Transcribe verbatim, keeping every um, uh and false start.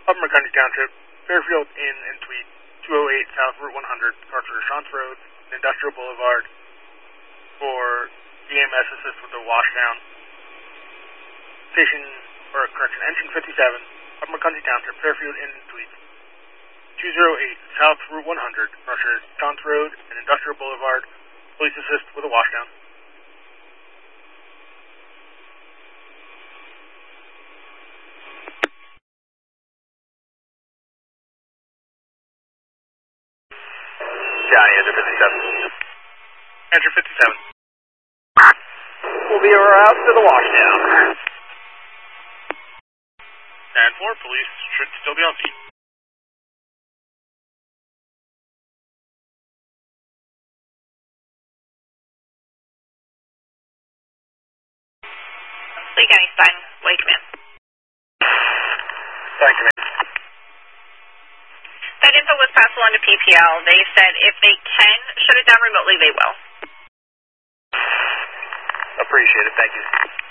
Upper McCundy Township, Fairfield Inn and Suite, two oh eight South Route one hundred, departure Shantz Road, Industrial Boulevard, for E M S assist with the washdown. Station, or correction, engine fifty-seven, Upper McCundy Township, Fairfield Inn and Suite, two oh eight South Route one hundred, departure Shantz Road and Industrial Boulevard, police assist with a washdown. Johnny, Enter fifty-seven. Enter fifty-seven. We'll be out to the washdown. And four, police should still be on scene. Lee County Stein, Lake Command. Stein Command. That info was passed along to P P L. They said if they can shut it down remotely, they will. Appreciate it. Thank you.